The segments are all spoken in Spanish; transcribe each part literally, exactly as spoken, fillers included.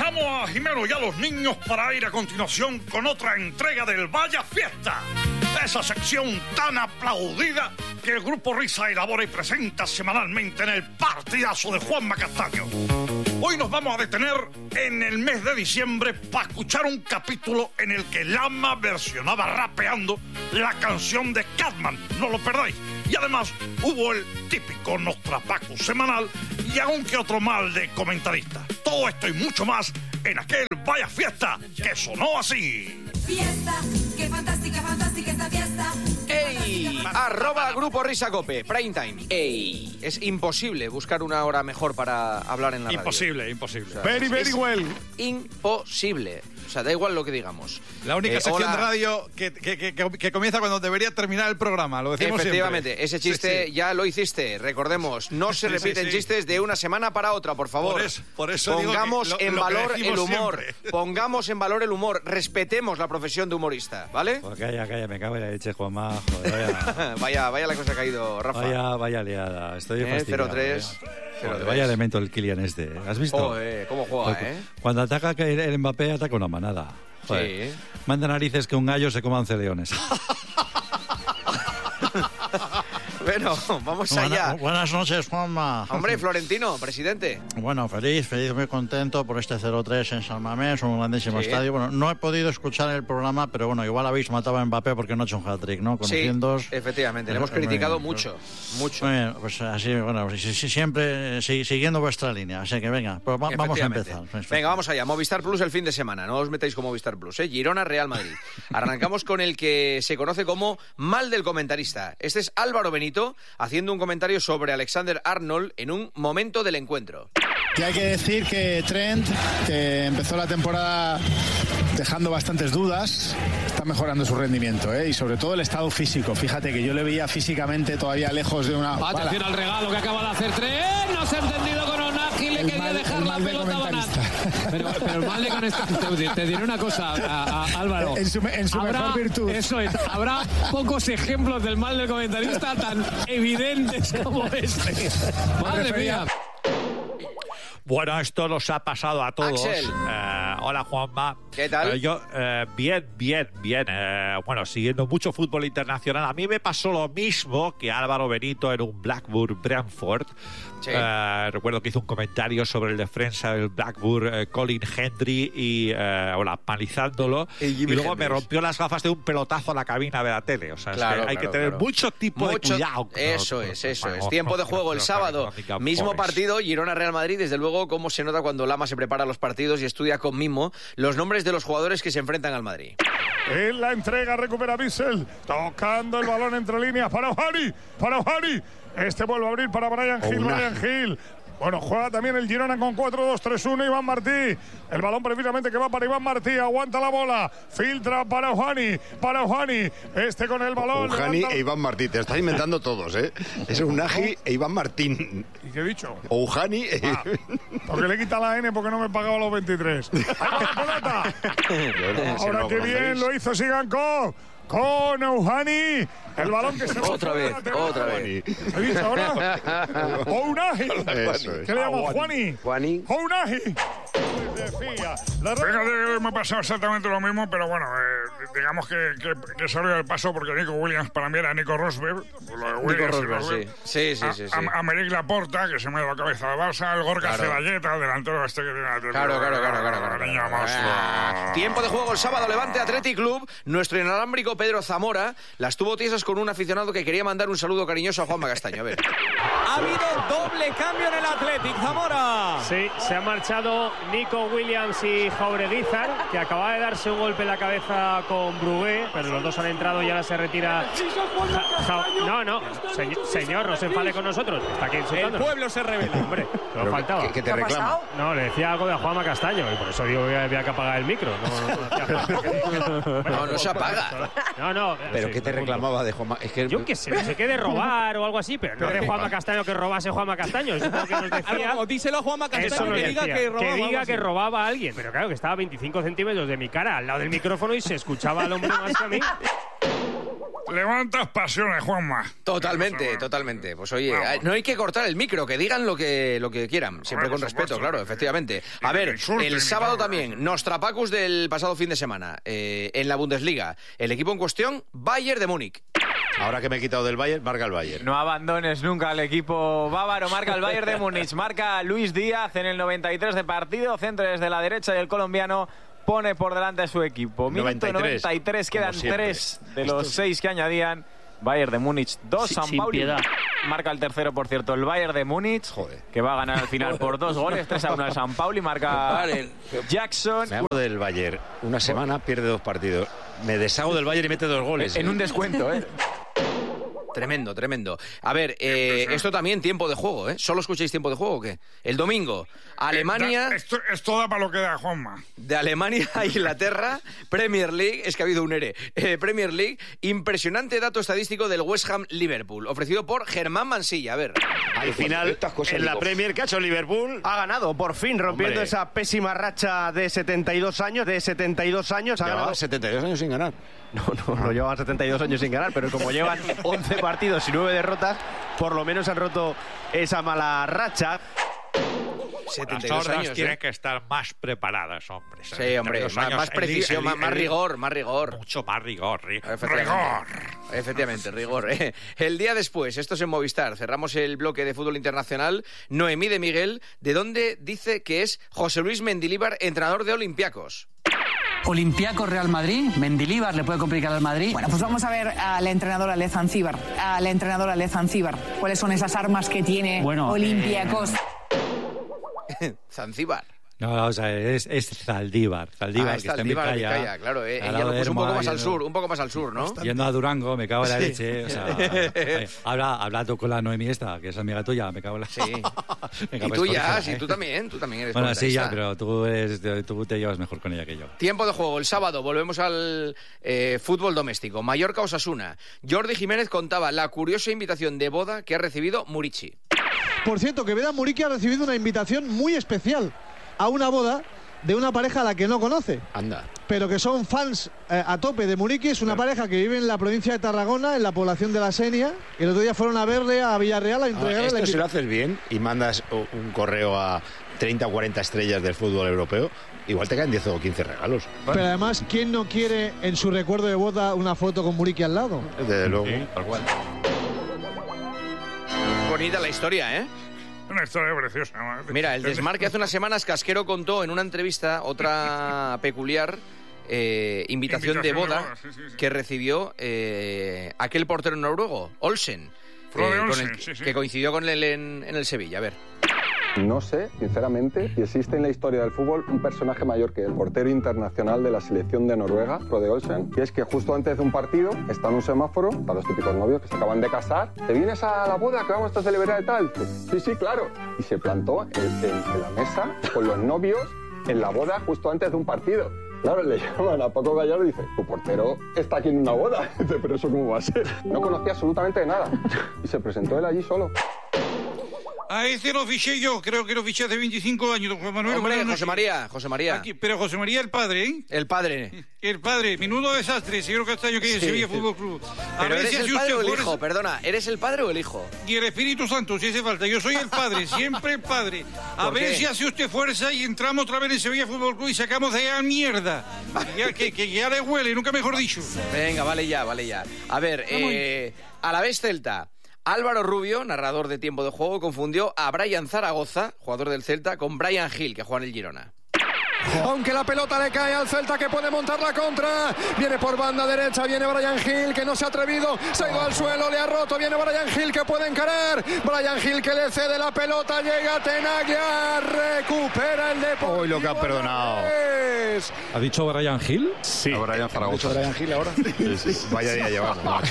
Dejamos a Jimeno y a los niños para ir a continuación con otra entrega del Vaya Fiesta. Esa sección tan aplaudida que el Grupo Risa elabora y presenta semanalmente en el partidazo de Juanma Castaño. Hoy nos vamos a detener en el mes de diciembre para escuchar un capítulo en el que Lama versionaba rapeando la canción de Catman. No lo perdáis. Y además hubo el típico Nostrapacus semanal y aún que otro mal de comentarista. Todo esto y mucho más en aquel Vaya Fiesta que sonó así. Fiesta, qué fantástica, fantástica esta fiesta. ¡Ey! Arroba Grupo Risa Cope, prime time. ¡Ey! Es imposible buscar una hora mejor para hablar en la radio. Imposible, imposible. O sea, very, very well. Imposible. O sea, da igual lo que digamos. La única Eh, sección hola. de radio que, que, que, que comienza cuando debería terminar el programa, lo decimos Efectivamente, siempre. ese chiste Sí, sí. ya lo hiciste. Recordemos, no se Sí, sí, repiten sí. chistes de una semana para otra, por favor. Por eso- por eso digo que Pongamos lo- en lo que valor el decimos humor. siempre. Pongamos en valor el humor. Respetemos la profesión de humorista, ¿vale? Pues calla, calla, me cago en la leche, Juanma. Joder, vaya, vaya, vaya la cosa que ha caído, Rafa. vaya, vaya liada. Estoy Eh, fastidiado. cero tres. eh. cero Joder, tres. vaya elemento el Kylian este. ¿eh? ¿Has visto? Joder, cómo juega, Joder, ¿eh? Cuando ataca el, el Mbappé, ataca una manada. Joder. Sí. Manda narices que un gallo se coma once leones. Bueno, vamos Buena- allá. buenas noches, Juanma. Hombre, Florentino, presidente. Bueno, feliz, feliz, muy contento por este cero tres en San Mamés, un grandísimo Sí. estadio. Bueno, no he podido escuchar el programa, pero bueno, igual habéis matado a Mbappé porque no ha hecho un hat-trick, ¿no? Sí, Conociéndoos. efectivamente, le hemos Eh, muy criticado bien. mucho, mucho. Bueno, pues así, bueno, sí, sí, siempre sí, siguiendo vuestra línea. Así que venga, pues va- vamos a Efectivamente. empezar. Venga, vamos allá. Movistar Plus el fin de semana. No os metáis con Movistar Plus, ¿eh? Girona, Real Madrid. Arrancamos con el que se conoce como mal del comentarista. Este es Álvaro Benito haciendo un comentario sobre Alexander Arnold en un momento del encuentro. Y hay que decir que Trent, que empezó la temporada dejando bastantes dudas, está mejorando su rendimiento, ¿eh? Y sobre todo el estado físico. Fíjate que yo le veía físicamente todavía lejos de una... Atención al regalo que acaba de hacer Trent. No se ha entendido con Onagi, le El quería mal- dejar el la mal de pelota comentarista. barata. Pero, pero el mal de comentarista. Te, te diré una cosa, a- a- Álvaro. En su- en su Habrá- mejor virtud. Eso es. Habrá pocos ejemplos del mal del comentarista tan evidentes como este. Madre refería- mía. Bueno, esto nos ha pasado a todos. Axel. Eh, hola, Juanma. ¿Qué tal? Eh, yo, eh, bien, bien, bien. Eh, bueno, siguiendo mucho fútbol internacional. A mí me pasó lo mismo que Álvaro Benito en un Blackburn Brentford. Sí. Eh, recuerdo que hizo un comentario sobre el defensa del Blackburn, eh, Colin Hendry, y eh, bueno, palizándolo. Y Y, Jimi luego me Hendrix. rompió las gafas de un pelotazo a la cabina de la tele. O sea, es Claro, que hay claro, que tener claro. mucho tipo Mucho- de cuidado. con Eso los- es, eso bueno, es. Tiempo de con- juego el con- sábado. con- con- Mismo Forest. partido, Girona-Real Madrid. Desde luego, cómo se nota cuando Lama se prepara los partidos y estudia con mimo los nombres de los jugadores que se enfrentan al Madrid. En la entrega recupera Bissell, tocando el balón entre líneas para Ojani, para Ojani. Este vuelve a abrir para Brian Hill, Brian Hill. Bueno, juega también el Girona con cuatro dos tres uno, Iván Martí. El balón precisamente que va para Iván Martí, aguanta la bola, filtra para Ojani, para Ojani. Este con el balón. Ojani levanta- e Iván Martín, te estás inventando todos, ¿eh? Es Unagi e Iván Martín. ¿Y qué he dicho? Ojani e... Ah, porque le quita la N porque no me pagaba los veintitrés. ¡Ahí va la pelota! Ahora qué bien lo hizo Sigankov con Ojani. El balón que se va Otra fuera vez, lateral. otra vez. ¿He dicho ahora? Ounahi. Eso es. ¿Qué le llamo? Juani. Juani. Ounahi. Fíjate que me ha pasado exactamente lo mismo, pero bueno, eh, digamos que, que, que salió del paso porque Nico Williams para mí era Nico Rosberg. Lo de Williams y Rosberg, Rosberg. sí. Sí, sí, A- sí, sí. A, a Meric Laporta, que se me ha ido la cabeza de Barça, el Gorka Claro. Cedalleta, el delantero este que tiene la Claro, claro, claro, claro, claro, Niño claro. monstruo. Ah, Tiempo de juego el sábado, Levante Athletic Club. Nuestro inalámbrico Pedro Zamora las tuvo tiesas con un aficionado que quería mandar un saludo cariñoso a Juanma Castaño. A ver. Ha habido doble cambio en el Athletic, Zamora. Sí, se ha marchado Nico Williams y Jaureguizar, que acaba de darse un golpe en la cabeza con Brugué, pero los dos han entrado y ahora se retira. Ja- Ja- no, no, señor, señor, no se enfade con nosotros. Está aquí El insultándonos. pueblo se revela. Hombre, no Pero faltaba. ¿qué- qué te reclama? No, le decía algo de Juanma Castaño y por eso digo que había que apagar el micro. No, no, hacía falta. No, no se apaga. No, no. ¿Pero sí, qué te punto. reclamaba de Juanma? Es que... Yo qué sé, no sé qué de robar o algo así, pero no de Pero- Juanma Castaño que robase Juanma Castaño. Supongo que nos decía. Algo, díselo a Juanma Eso Castaño nos que diga decía, que robaba. que algo diga así. que robaba a alguien. Pero claro, que estaba a veinticinco centímetros de mi cara al lado del micrófono y se escuchaba al hombre más que a mí. Levantas pasiones, Juanma. Totalmente, totalmente. Pues oye, Vamos. no hay que cortar el micro, que digan lo que, lo que quieran, siempre con respeto, supuesto, claro, efectivamente. A ver, el sábado también, Nostrapacus del pasado fin de semana, eh, en la Bundesliga. El equipo en cuestión, Bayern de Múnich. Ahora que me he quitado del Bayern, marca el Bayern. No abandones nunca al equipo bávaro, marca el Bayern de Múnich, marca Luis Díaz en el noventa y tres de partido, centro desde la derecha y el colombiano pone por delante a su equipo. Minuto noventa y tres, noventa y tres quedan tres de los Esto... seis que añadían. Bayern de Múnich dos, sí, San Pauli marca el tercero, por cierto, el Bayern de Múnich, Joder. que va a ganar al final por dos goles, tres a uno al San Pauli, marca Jackson. Me hago del Bayern, una semana pierde dos partidos, me deshago del Bayern y mete dos goles. En un descuento, ¿eh? Tremendo, tremendo. A ver, eh, esto también tiempo de juego, ¿eh? ¿Solo escucháis tiempo de juego o qué? El domingo, Alemania... Eh, da, esto, esto da para lo que da, Juanma. De Alemania a Inglaterra, Premier League, es que ha habido un ere. Eh, Premier League, impresionante dato estadístico del West Ham Liverpool, ofrecido por Germán Mansilla. A ver. Al final, en la Premier, ¿qué ha hecho Liverpool? Ha ganado, por fin, rompiendo Hombre. esa pésima racha de setenta y dos años, de setenta y dos años. Ha Llevaba ganado setenta y dos años sin ganar. No, no, no llevan setenta y dos años sin ganar, pero como llevan once partidos y nueve derrotas, por lo menos han roto esa mala racha. setenta y dos Las años, tienen ¿eh? que estar más preparadas, hombre. Sí, hombre, más, años, más precisión, el, el, más, más rigor, más rigor. Mucho más rigor. ri Efectivamente, rigor. Efectivamente, rigor. ¿eh? El día después, esto es en Movistar, cerramos el bloque de fútbol internacional. Noemí de Miguel, ¿de dónde dice que es José Luis Mendilibar, entrenador de Olympiacos? Olympiacos Real Madrid, Mendilibar le puede complicar al Madrid. Bueno, pues vamos a ver a la entrenadora Lez Zanzíbar, a la entrenadora Lez Zanzíbar. ¿Cuáles son esas armas que tiene bueno, Olympiacos? Eh... Zanzíbar. No, o sea, es, es Zaldívar. Zaldívar, ah, que está Zaldívar, en Vizcaya. Vizcaya, claro, eh. Ella lo puso un poco más al sur, un poco más al sur, ¿no? Yendo a Durango, me cago en la leche. O sea, oye, habla, habla tú con la Noemí esta, que es amiga tuya, me cago en la... Sí. Venga, y tú ya, sí, tú también, tú también eres Bueno, sí, ya, pero tú, eres, tú te llevas mejor con ella que yo. Tiempo de juego, el sábado, volvemos al eh, fútbol doméstico. Mallorca-Osasuna. Jordi Jiménez contaba la curiosa invitación de boda que ha recibido Muriqi. Por cierto, que Vedan Muriqi ha recibido una invitación muy especial a una boda de una pareja a la que no conoce. Anda. Pero que son fans eh, a tope de Muriqui. Es una claro. pareja que vive en la provincia de Tarragona, en la población de La Senia. Y el otro día fueron a verle a Villarreal a entregarle... Ah, esto la si lo haces bien y mandas un correo a treinta o cuarenta estrellas del fútbol europeo, igual te caen diez o quince regalos. Pero además, ¿quién no quiere en su recuerdo de boda una foto con Muriqui al lado? Desde luego. Sí, tal cual. Bonita la historia, ¿eh? Una historia preciosa. Mira, el desmarque hace unas semanas, Casquero contó en una entrevista otra peculiar eh, invitación, invitación de boda, de boda sí, sí, sí. que recibió eh, aquel portero noruego, Olsen, eh, Olsen con el, sí, sí. que coincidió con él en, en el Sevilla. A ver. No sé, sinceramente, si existe en la historia del fútbol un personaje mayor que el portero internacional de la selección de Noruega, Frode Olsen, que es que justo antes de un partido está en un semáforo, están los típicos novios que se acaban de casar. ¿Te vienes a la boda que vamos a celebrar y tal? Sí, sí, claro. Y se plantó en, en, en la mesa con los novios en la boda justo antes de un partido. Claro, le llaman a Paco Gallardo y dice, tu portero está aquí en una boda. Dice, pero ¿eso cómo va a ser? No conocía absolutamente de nada. Y se presentó él allí solo. A ese lo fiché yo, creo que lo fiché hace veinticinco años, don Juan Manuel. Hombre, José María, José María. Aquí, pero José María el padre, ¿eh? El padre. El padre, menudo desastre, señor Castaño, que hay en sí. Sevilla Fútbol Club. A pero eres el padre o el hijo, perdona, ¿eres el padre o el hijo? Y el Espíritu Santo, si hace falta. Yo soy el padre, siempre el padre. A ver qué? si hace usted fuerza y entramos otra vez en Sevilla Fútbol Club y sacamos de allá mierda. Ya, que, que ya le huele, nunca mejor dicho. Venga, vale ya, vale ya. A ver, eh, a la vez Celta. Álvaro Rubio, narrador de Tiempo de Juego, confundió a Brian Zaragoza, jugador del Celta, con Brian Gil, que juega en el Girona. Aunque la pelota le cae al Celta, que puede montar la contra. Viene por banda derecha, viene Brian Gil, que no se ha atrevido, se ha ido al suelo, le ha roto, viene Brian Gil, que puede encarar. Brian Gil, que le cede la pelota, llega Tenaglia, recupera el Deportivo. Hoy lo que ha perdonado. ¿Ha dicho Brian Gil? Sí. A Brian Zaragoza. ¿Ha dicho Brian Gil ahora? Sí, sí, sí. Vaya día llevamos.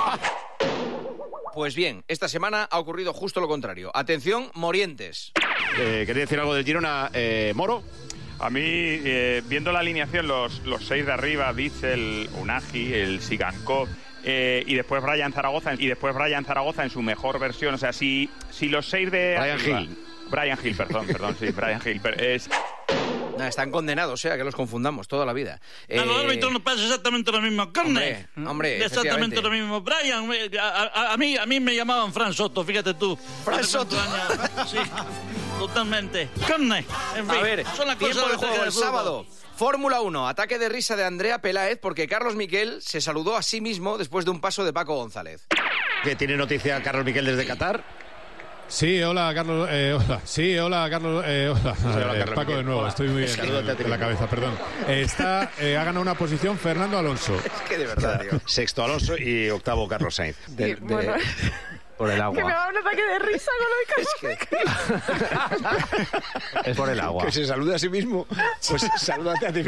Pues bien, esta semana ha ocurrido justo lo contrario. Atención, Morientes. Eh, ¿Quería decir algo del Girona, eh, Moro? A mí, eh, viendo la alineación, los, los seis de arriba, Bitzel, Unagi, el Sigankov, eh, y después Brian Zaragoza, y después Brian Zaragoza en su mejor versión. O sea, si, si los seis de Brian arriba, Hill. Brian Hill, perdón, perdón, sí, Brian Hill. Es... Ah, están condenados, eh, a que los confundamos toda la vida. A los Eh, árbitros nos pasa exactamente lo mismo. Corne. Hombre, hombre, Exactamente efectivamente. lo mismo. Brian, eh, a, a- a mí, a mí me llamaban Fran Soto, fíjate tú. Fran Hace Soto. cuántos años. Sí, totalmente. Corne. En fin, A ver, son las tiempo cosas de del juego el fútbol. sábado. Fórmula uno, ataque de risa de Andrea Peláez porque Carlos Miquel se saludó a sí mismo después de un paso de Paco González. ¿Que tiene noticia Carlos Miquel desde Qatar? Sí, hola Carlos. Eh, hola. Sí, hola Carlos. Eh, hola. hola, Eh, Carlos Paco Miquel. de nuevo, Hola. estoy muy bien Salúdate a ti de la mismo. cabeza, perdón. Eh, está, eh, ha ganado una posición Fernando Alonso. Es que de verdad, tío. Sexto Alonso y octavo Carlos Sainz. De- de- Bueno. Por el Que me agua. da un ataque de risa con lo de Carlos. Es por el agua. Que se salude a sí mismo. Pues salúdate a ti mismo.